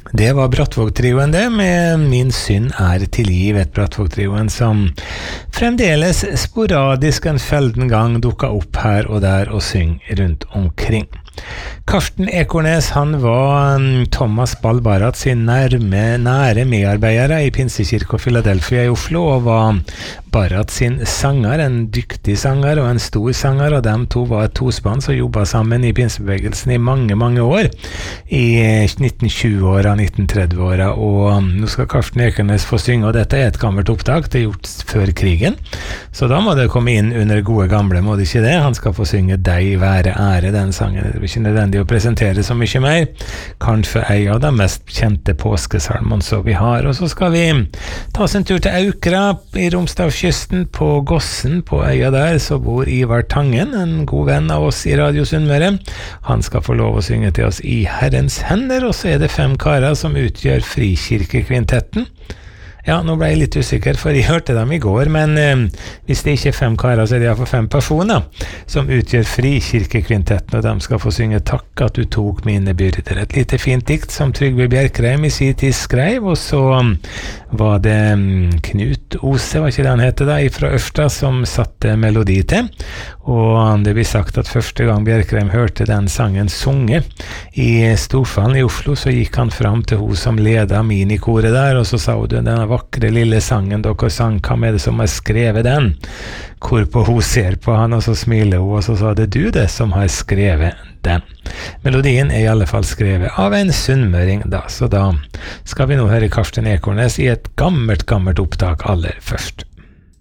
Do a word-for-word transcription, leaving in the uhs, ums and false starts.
Det var Brattvåg-trioen det, med Min synd er tilgivet, Brattvåg-trioen som fremdeles sporadisk en felden gang dukket opp her og der og synger rundt omkring. Karsten Ekornes, han var Thomas Ball-Barat sin nærme, nære medarbeidere i Pinsekirken Philadelphia i Oslo, og var Barat sin sanger, en dyktig sanger og en stor sanger, og dem to var et tospann som jobbet sammen i pinsebevegelsen i mange, mange år, i nitten tjue-åra, nitten tretti-åra, og nå skal Karsten Ekornes få synge, og dette er et gammelt opptak, det er gjort før krigen, så da må det komme inn under gode gamle, må det ikke det? Han skal få synge Deg være ære, den sangen. Det er ikke nødvendig å presentere så mye mer, kanskje en av de mest kjente påskesalmene som vi har, og så skal vi ta oss en tur til Aukra i Romsdalskysten på Gossen, på øya der, så bor Ivar Tangen, en god venn av oss i Radio Sunnmøre. Han skal få lov å synge til oss I Herrens hender, og så er det fem karer som utgjør Frikirkekvintetten. Ja, nå ble jeg litt usikker, for jeg hørte dem i går, men eh, hvis det ikke er fem karer, så er det i hvert fall fem personer som utgjør Frikirkekvintetten, og de skal få synge Takk at du tok mine byrder. Et lite fint dikt som Trygve Bjerkreim i sin tid skrev, og så var det um, Knut Ose, var ikke det han heter da, fra Ørsta, som satte melodi til, og det blir sagt at første gang Bjerkreim hørte den sangen sunge i Storfallen i Oslo, så gikk han fram til hun som ledet minikoret der, og så sa hun, denne vakre lille sangen dere sang, hvem er det som har skrevet den? Hvorpå hun ser på han, og så smiler hun, og så sa det du det som har skrevet den. Melodien er i alle fall skrevet av en sunnmøring da, så da skal vi nå høre Karsten Ekornes i et gammelt, gammelt opptak aller først.